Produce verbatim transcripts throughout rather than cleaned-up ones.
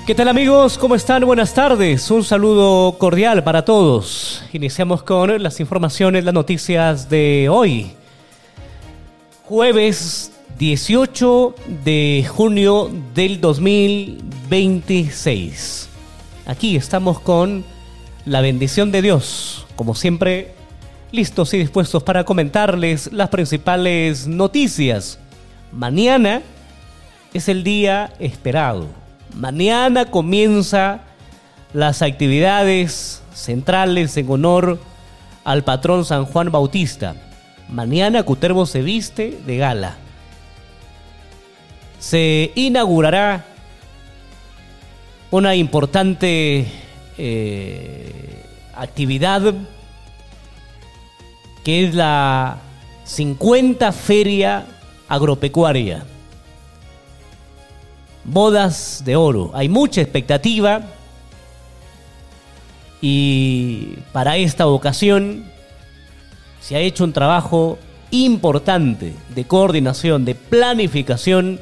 ¿Qué tal, amigos? ¿Cómo están? Buenas tardes. Un saludo cordial para todos. Iniciamos con las informaciones, las noticias de hoy. Jueves dieciocho de junio del dos mil veintiséis. Aquí estamos con la bendición de Dios, como siempre, listos y dispuestos para comentarles las principales noticias. Mañana es el día esperado. Mañana comienza las actividades centrales en honor al patrón San Juan Bautista. Mañana Cutervo se viste de gala. Se inaugurará una importante eh, actividad que es la cincuenta Feria Agropecuaria. Bodas de oro. Hay mucha expectativa y para esta ocasión se ha hecho un trabajo importante de coordinación, de planificación,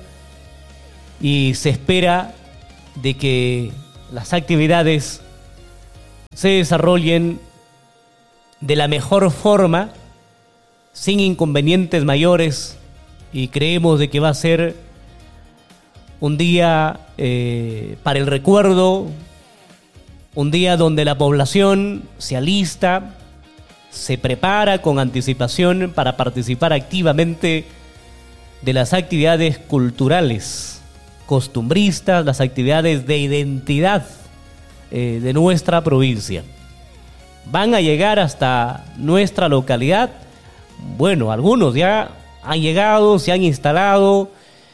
y se espera de que las actividades se desarrollen de la mejor forma, sin inconvenientes mayores, y creemos de que va a ser un día eh, para el recuerdo, un día donde la población se alista, se prepara con anticipación para participar activamente de las actividades culturales, costumbristas, las actividades de identidad eh, de nuestra provincia. Van a llegar hasta nuestra localidad. Bueno, algunos ya han llegado, se han instalado.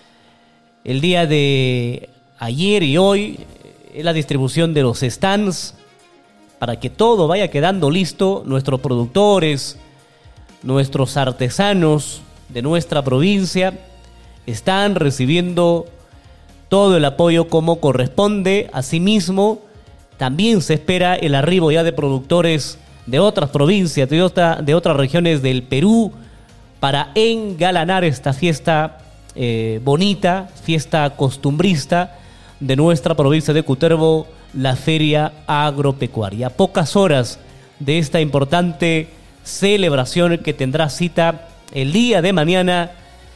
El día de ayer y hoy es la distribución de los stands para que todo vaya quedando listo. Nuestros productores, nuestros artesanos de nuestra provincia están recibiendo todo el apoyo como corresponde. Asimismo, también se espera el arribo ya de productores de otras provincias, de, otra, de otras regiones del Perú, para engalanar esta fiesta Eh, bonita, fiesta costumbrista de nuestra provincia de Cutervo, la Feria Agropecuaria. A pocas horas de esta importante celebración que tendrá cita el día de mañana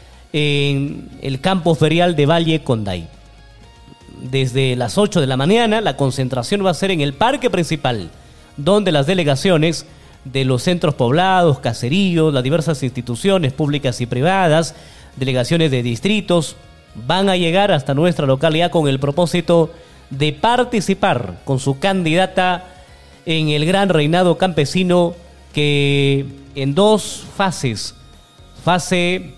en el campo ferial de Valle Conday. Desde las ocho de la mañana la concentración va a ser en el parque principal, donde las delegaciones de los centros poblados, caseríos, las diversas instituciones públicas y privadas, delegaciones de distritos, van a llegar hasta nuestra localidad con el propósito de participar con su candidata en el gran reinado campesino, que en dos fases, fase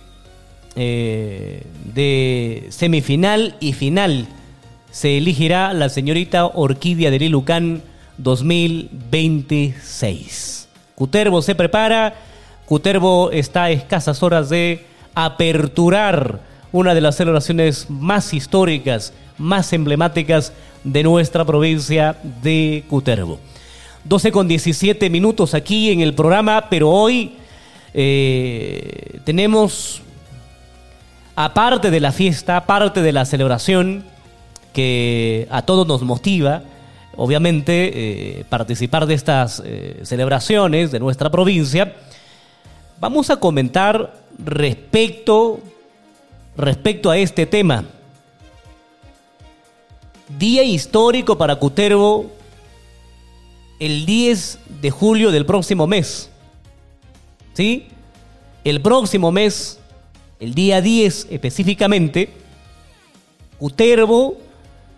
eh, de semifinal y final, se elegirá la señorita Orquídea de Lilucán dos mil veintiséis. Cutervo se prepara, Cutervo está a escasas horas de aperturar una de las celebraciones más históricas, más emblemáticas de nuestra provincia de Cutervo. doce con diecisiete minutos aquí en el programa, pero hoy eh, tenemos, aparte de la fiesta, aparte de la celebración que a todos nos motiva, obviamente, eh, participar de estas eh, celebraciones de nuestra provincia, vamos a comentar respecto, respecto a este tema. Día histórico para Cutervo, el diez de julio del próximo mes. ¿Sí? El próximo mes, el día diez específicamente, Cutervo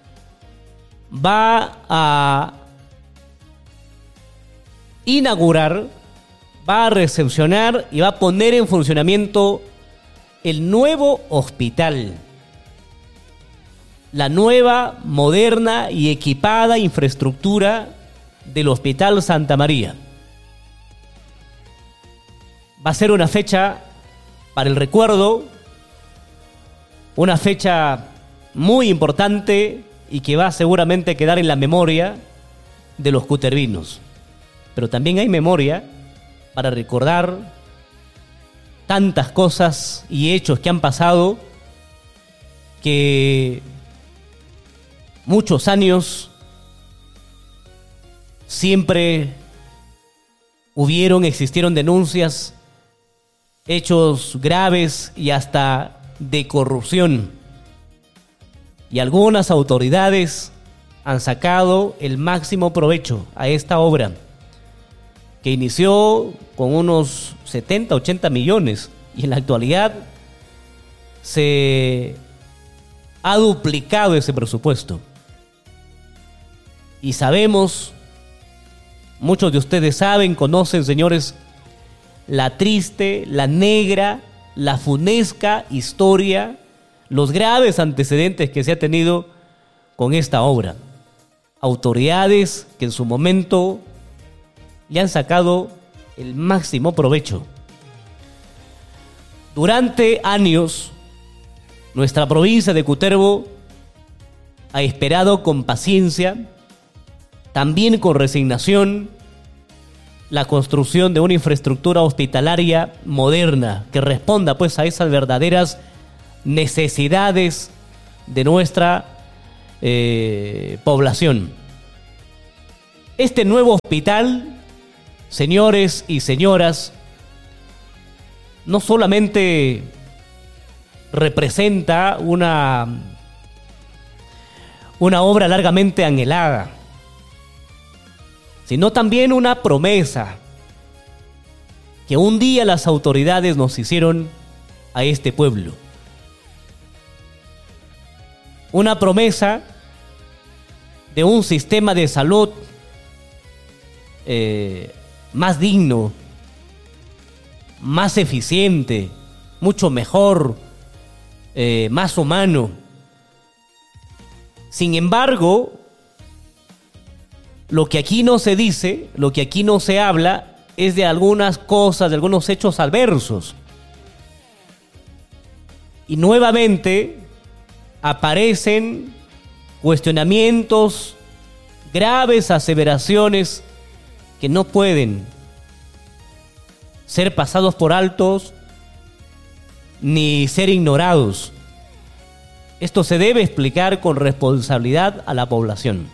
va a inaugurar, va a recepcionar y va a poner en funcionamiento el nuevo hospital, la nueva, moderna y equipada infraestructura del Hospital Santa María. Va a ser una fecha para el recuerdo, una fecha muy importante y que va seguramente a quedar en la memoria de los cutervinos. Pero también hay memoria para recordar tantas cosas y hechos que han pasado, que muchos años siempre hubieron, existieron denuncias, hechos graves y hasta de corrupción. Y algunas autoridades han sacado el máximo provecho a esta obra, que inició con unos setenta, ochenta millones y en la actualidad se ha duplicado ese presupuesto. Y sabemos, muchos de ustedes saben, conocen, señores, la triste, la negra, la funesca historia, los graves antecedentes que se ha tenido con esta obra. Autoridades que en su momento le han sacado el máximo provecho. Durante años, nuestra provincia de Cutervo ha esperado con paciencia, también con resignación, la construcción de una infraestructura hospitalaria moderna que responda pues a esas verdaderas necesidades de nuestra eh, población. Este nuevo hospital, señores y señoras, no solamente representa una, una obra largamente anhelada, sino también una promesa que un día las autoridades nos hicieron a este pueblo. Una promesa de un sistema de salud eh, más digno, más eficiente, mucho mejor, eh, más humano. Sin embargo, lo que aquí no se dice, lo que aquí no se habla, es de algunas cosas, de algunos hechos adversos. Y nuevamente aparecen cuestionamientos, graves aseveraciones que no pueden ser pasados por altos ni ser ignorados. Esto se debe explicar con responsabilidad a la población.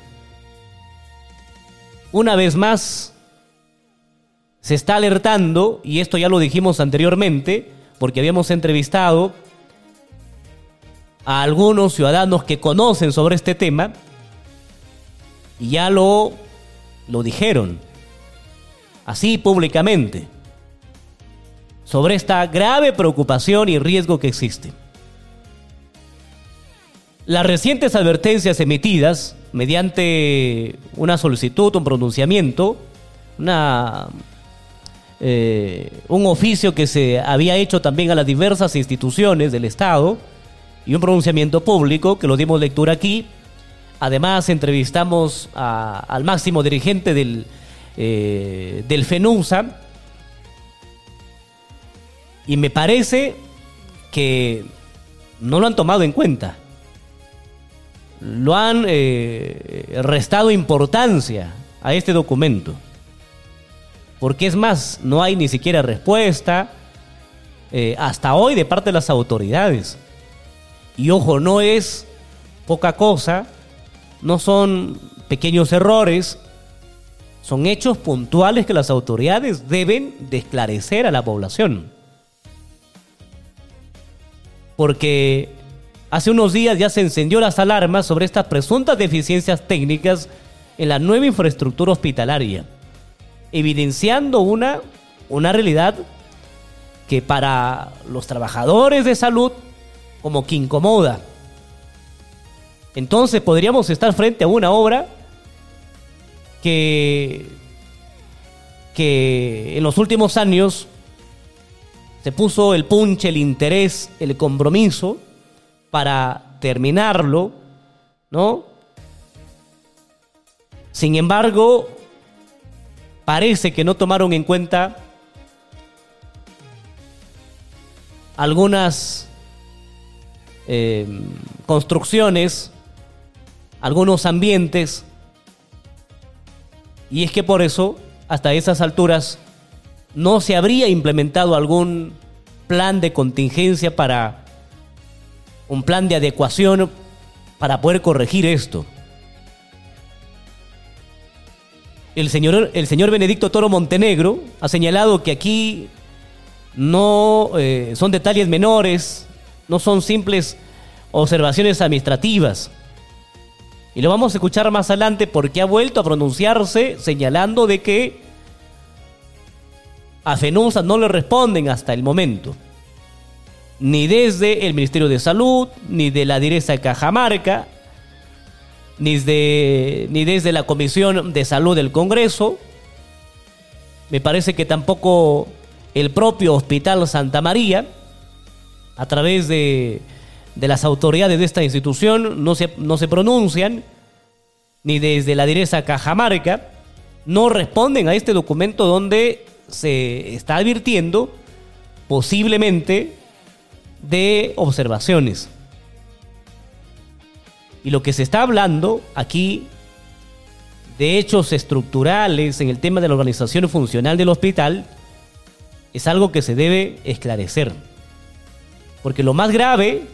Una vez más, se está alertando, y esto ya lo dijimos anteriormente, porque habíamos entrevistado a algunos ciudadanos que conocen sobre este tema, y ya lo, lo dijeron, así públicamente, sobre esta grave preocupación y riesgo que existe. Las recientes advertencias emitidas mediante una solicitud, un pronunciamiento, una, eh, un oficio que se había hecho también a las diversas instituciones del Estado y un pronunciamiento público que lo dimos lectura aquí. Además, entrevistamos a, al máximo dirigente del, eh, del FENUSA, y me parece que no lo han tomado en cuenta. Lo han eh, restado importancia a este documento. Porque es más, no hay ni siquiera respuesta eh, hasta hoy de parte de las autoridades. Y ojo, no es poca cosa, no son pequeños errores, son hechos puntuales que las autoridades deben de esclarecer a la población. Porque hace unos días ya se encendió las alarmas sobre estas presuntas deficiencias técnicas en la nueva infraestructura hospitalaria, evidenciando una, una realidad que para los trabajadores de salud como que incomoda. Entonces podríamos estar frente a una obra que, que en los últimos años se puso el punche, el interés, el compromiso para terminarlo, ¿no? Sin embargo, parece que no tomaron en cuenta algunas eh, construcciones, algunos ambientes, y es que por eso, hasta esas alturas, no se habría implementado algún plan de contingencia para un plan de adecuación para poder corregir esto. El señor, el señor Benedicto Toro Montenegro ha señalado que aquí no eh, son detalles menores, no son simples observaciones administrativas. Y lo vamos a escuchar más adelante porque ha vuelto a pronunciarse señalando de que a FENUSA no le responden hasta el momento, ni desde el Ministerio de Salud, ni de la Direza de Cajamarca, ni, de, ni desde la Comisión de Salud del Congreso. Me parece que tampoco el propio Hospital Santa María, a través de, de las autoridades de esta institución, no se, no se pronuncian, ni desde la Direza Cajamarca, no responden a este documento donde se está advirtiendo posiblemente de observaciones. Y lo que se está hablando aquí de hechos estructurales en el tema de la organización funcional del hospital es algo que se debe esclarecer. Porque lo más grave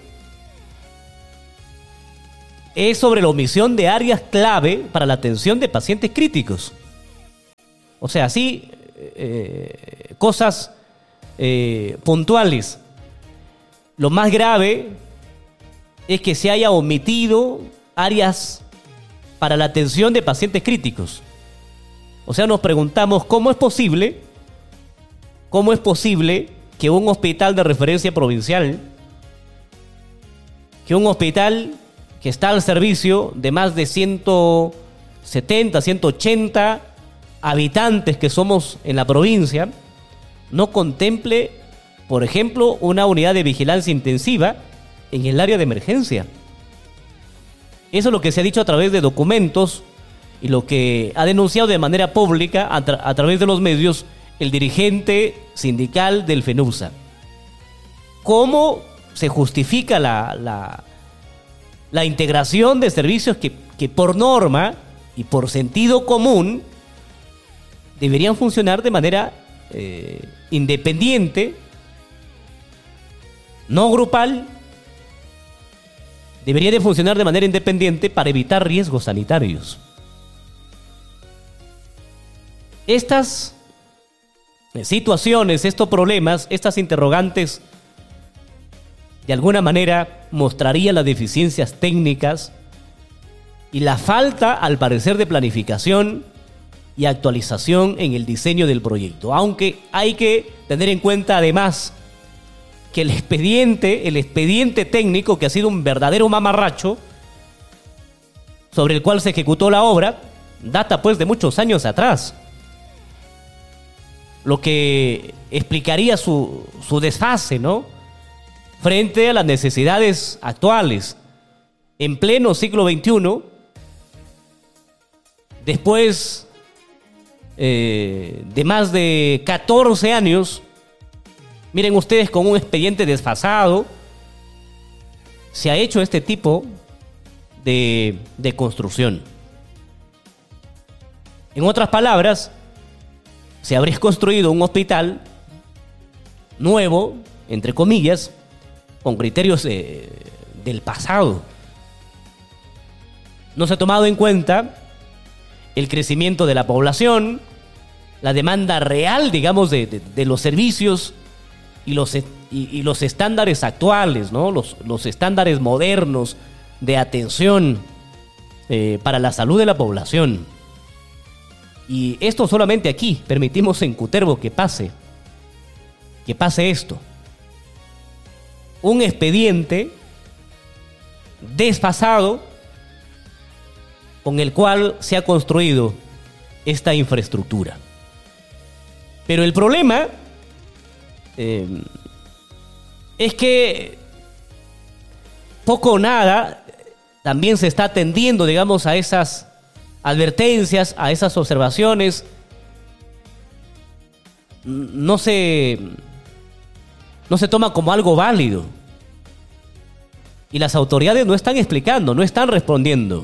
es sobre la omisión de áreas clave para la atención de pacientes críticos. O sea, sí, eh, cosas eh, puntuales. Lo más grave es que se haya omitido áreas para la atención de pacientes críticos. O sea, nos preguntamos cómo es posible, cómo es posible que un hospital de referencia provincial, que un hospital que está al servicio de más de ciento setenta, ciento ochenta habitantes que somos en la provincia, no contemple, por ejemplo, una unidad de vigilancia intensiva en el área de emergencia. Eso es lo que se ha dicho a través de documentos y lo que ha denunciado de manera pública a, tra- a través de los medios el dirigente sindical del FENUSA. ¿Cómo se justifica la, la, la integración de servicios que, que por norma y por sentido común deberían funcionar de manera eh, independiente, no grupal? Debería de funcionar de manera independiente para evitar riesgos sanitarios. Estas situaciones, estos problemas, estas interrogantes, de alguna manera mostrarían las deficiencias técnicas y la falta, al parecer, de planificación y actualización en el diseño del proyecto. Aunque hay que tener en cuenta además que el expediente, el expediente técnico, que ha sido un verdadero mamarracho, sobre el cual se ejecutó la obra, data pues de muchos años atrás. Lo que explicaría su, su desfase, ¿no?, frente a las necesidades actuales. En pleno siglo veintiuno, después eh, de más de catorce años, miren ustedes, con un expediente desfasado, se ha hecho este tipo de, de construcción. En otras palabras, se habría construido un hospital nuevo, entre comillas, con criterios eh, del pasado. No se ha tomado en cuenta el crecimiento de la población, la demanda real, digamos, de, de, de los servicios y los, y, y los estándares actuales, ¿no? Los, los estándares modernos de atención eh, para la salud de la población. Y esto solamente aquí, permitimos en Cutervo que pase, que pase esto. Un expediente desfasado con el cual se ha construido esta infraestructura. Pero el problema eh, es que poco o nada también se está atendiendo, digamos, a esas advertencias, a esas observaciones. No se, no se toma como algo válido. Y las autoridades no están explicando, no están respondiendo.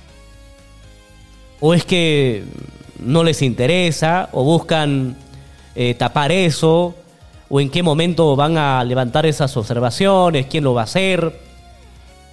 O es que no les interesa, o buscan eh, tapar eso, o en qué momento van a levantar esas observaciones, quién lo va a hacer.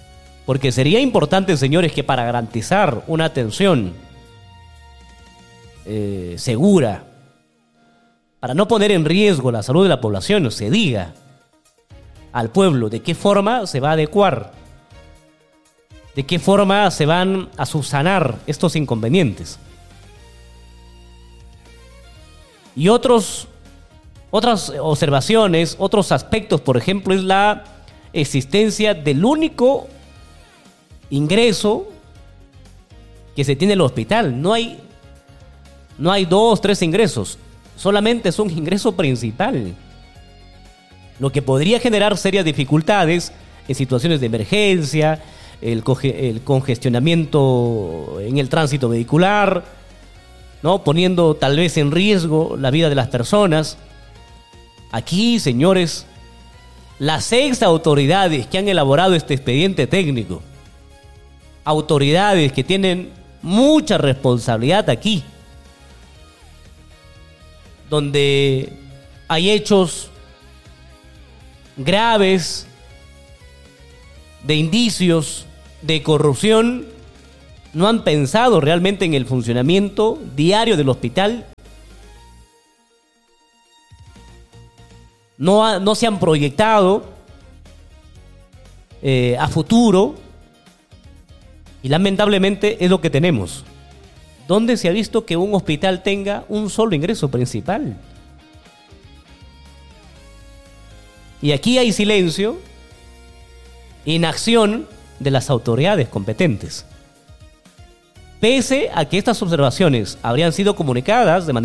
Porque sería importante, señores, que para garantizar una atención eh, segura, para no poner en riesgo la salud de la población, se diga al pueblo de qué forma se va a adecuar, de qué forma se van a subsanar estos inconvenientes. Y otros, otras observaciones, otros aspectos, por ejemplo, es la existencia del único ingreso que se tiene en el hospital. No hay, no hay dos, tres ingresos, solamente es un ingreso principal, lo que podría generar serias dificultades en situaciones de emergencia, el, coge, el congestionamiento en el tránsito vehicular, ¿no? Poniendo tal vez en riesgo la vida de las personas. Aquí, señores, las seis autoridades que han elaborado este expediente técnico, autoridades que tienen mucha responsabilidad aquí, donde hay hechos graves de indicios de corrupción, no han pensado realmente en el funcionamiento diario del hospital, no, ha, no se han proyectado eh, a futuro, y lamentablemente es lo que tenemos. ¿Dónde se ha visto que un hospital tenga un solo ingreso principal? Y aquí hay silencio, inacción de las autoridades competentes. Pese a que estas observaciones habrían sido comunicadas de manera